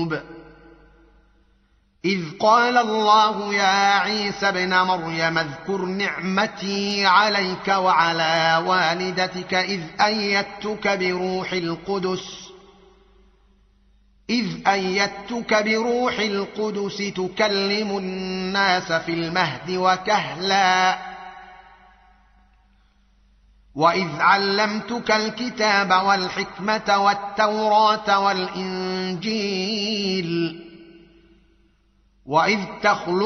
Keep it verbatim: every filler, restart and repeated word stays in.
إذ قال الله يا عيسى ابن مريم اذكر نعمتي عليك وعلى والدتك إذ أيدتك بروح القدس إذ أيدتك بروح القدس تكلم الناس في المهد وكهلا وإذ علمتك الكتاب والحكمة والتوراة والإنجيل وإذ تخلق